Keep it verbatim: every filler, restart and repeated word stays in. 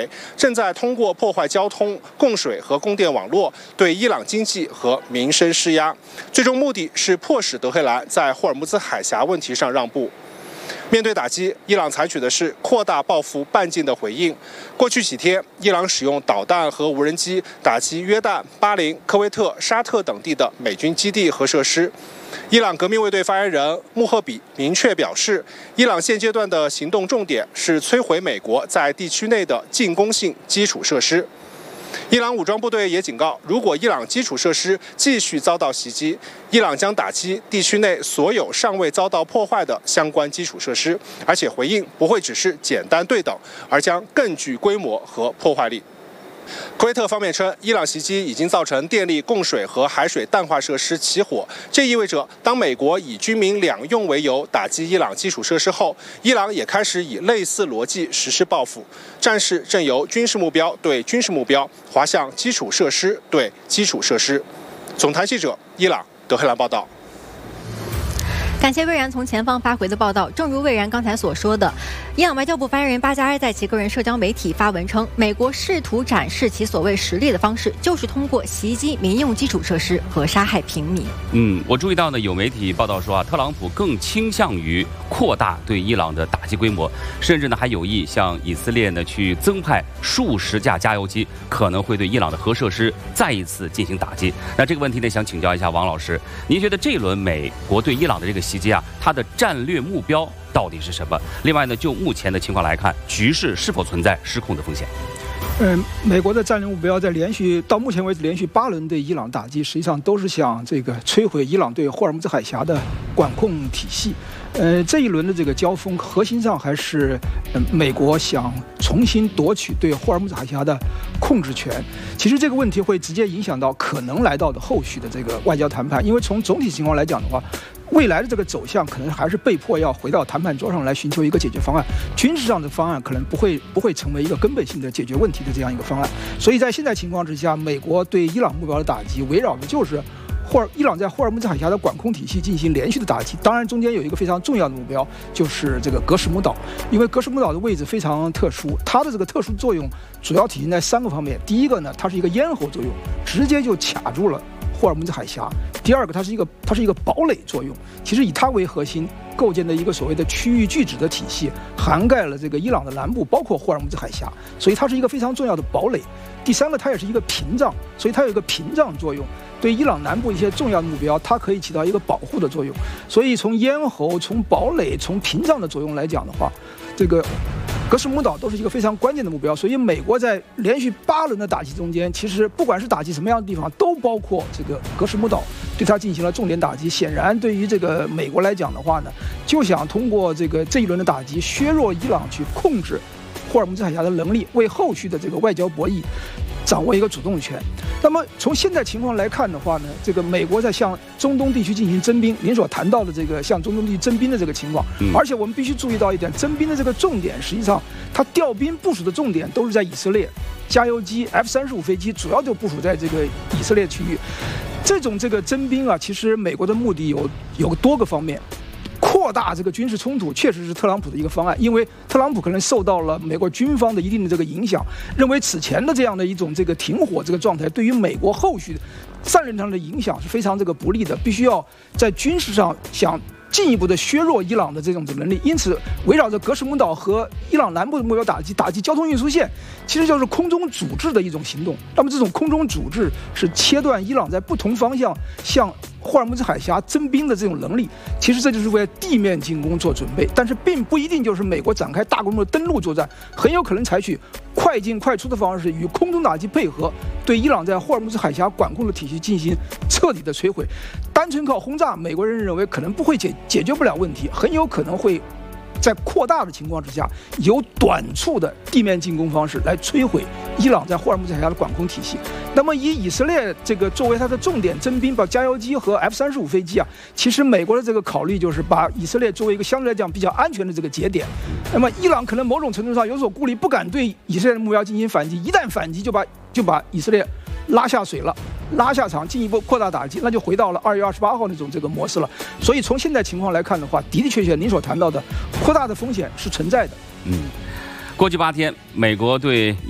为，正在通过破坏交通、供水和供电网络，对伊朗经济和民生施压，最终目的是迫使德黑兰在霍尔木兹海峡问题上让步。面对打击，伊朗采取的是扩大报复半径的回应。过去几天，伊朗使用导弹和无人机打击约旦、巴林、科威特、沙特等地的美军基地和设施。伊朗革命卫队发言人穆赫比明确表示，伊朗现阶段的行动重点是摧毁美国在地区内的进攻性基础设施。伊朗武装部队也警告，如果伊朗基础设施继续遭到袭击，伊朗将打击地区内所有尚未遭到破坏的相关基础设施，而且回应不会只是简单对等，而将更具规模和破坏力。科威特方面称，伊朗袭击已经造成电力、供水和海水淡化设施起火，这意味着当美国以军民两用为由打击伊朗基础设施后，伊朗也开始以类似逻辑实施报复，战事正由军事目标对军事目标滑向基础设施对基础设施。总台记者伊朗德黑兰报道。 感谢魏然从前方发回的报道。正如魏然刚才所说的，伊朗外交部发言人巴加埃在其个人社交媒体发文称，美国试图展示其所谓实力的方式，就是通过袭击民用基础设施和杀害平民。 嗯，我注意到呢，有媒体报道说啊，特朗普更倾向于扩大对伊朗的打击规模，甚至呢还有意向以色列呢去增派数十架加油机，可能会对伊朗的核设施再一次进行打击。那这个问题呢，想请教一下王老师，您觉得这一轮美国对伊朗的这个袭击啊，它的战略目标到底是什么？另外呢，就目前的情况来看，局势是否存在失控的风险？ 嗯，美国的战略目标在连续到目前为止连续八轮对伊朗打击，实际上都是想这个摧毁伊朗对霍尔木兹海峡的管控体系。呃，这一轮的这个交锋核心上还是，呃，美国想重新夺取对霍尔木兹海峡的控制权。其实这个问题会直接影响到可能来到的后续的这个外交谈判，因为从总体情况来讲的话，未来的这个走向可能还是被迫要回到谈判桌上来寻求一个解决方案。军事上的方案可能不会不会成为一个根本性的解决问题的这样一个方案。所以在现在情况之下，美国对伊朗目标的打击围绕的就是霍尔伊朗在霍尔木兹海峡的管控体系进行连续的打击。当然，中间有一个非常重要的目标，就是这个格什姆岛，因为格什姆岛的位置非常特殊，它的这个特殊作用主要体现在三个方面。第一个呢，它是一个咽喉作用，直接就卡住了霍尔木兹海峡。第二个，它是一个它是一个堡垒作用，其实以它为核心构建的一个所谓的区域拒止的体系，涵盖了这个伊朗的南部，包括霍尔木兹海峡，所以它是一个非常重要的堡垒。第三个，它也是一个屏障，所以它有一个屏障作用，对伊朗南部一些重要的目标，它可以起到一个保护的作用。所以从咽喉、从堡垒、从屏障的作用来讲的话，这个格什姆岛都是一个非常关键的目标。所以美国在连续八轮的打击中间，其实不管是打击什么样的地方，都包括这个格什姆岛，对它进行了重点打击。显然，对于这个美国来讲的话呢，就想通过这个这一轮的打击，削弱伊朗去控制霍尔木兹海峡的能力，为后续的这个外交博弈掌握一个主动权。那么从现在情况来看的话呢，这个美国在向中东地区进行征兵，您所谈到的这个向中东地区征兵的这个情况，嗯、而且我们必须注意到一点，征兵的这个重点实际上它调兵部署的重点都是在以色列，加油机 F 三十五飞机主要就部署在这个以色列区域。这种这个征兵啊，其实美国的目的有有多个方面。扩大这个军事冲突确实是特朗普的一个方案，因为特朗普可能受到了美国军方的一定的这个影响，认为此前的这样的一种这个停火这个状态对于美国后续战略上的影响是非常这个不利的，必须要在军事上想进一步的削弱伊朗的这种能力。因此，围绕着格什姆岛和伊朗南部的目标打击，打击交通运输线，其实就是空中阻滞的一种行动。那么，这种空中阻滞是切断伊朗在不同方向向霍尔木兹海峡征兵的这种能力，其实这就是为地面进攻做准备，但是并不一定就是美国展开大规模的登陆作战，很有可能采取快进快出的方式，与空中打击配合，对伊朗在霍尔木兹海峡管控的体系进行彻底的摧毁。单纯靠轰炸，美国人认为可能不会解解决不了问题，很有可能会在扩大的情况之下，由短促的地面进攻方式来摧毁伊朗在霍尔木兹海峡的管控体系。那么以以色列这个作为它的重点征兵，把加油机和 F 三十五飞机啊，其实美国的这个考虑就是把以色列作为一个相对来讲比较安全的这个节点。那么伊朗可能某种程度上有所顾虑，不敢对以色列的目标进行反击，一旦反击就把就把以色列拉下水了，拉下场，进一步扩大打击，那就回到了二月二十八号那种这个模式了。所以从现在情况来看的话，的的确确您所谈到的扩大的风险是存在的。 嗯，过去八天，美国对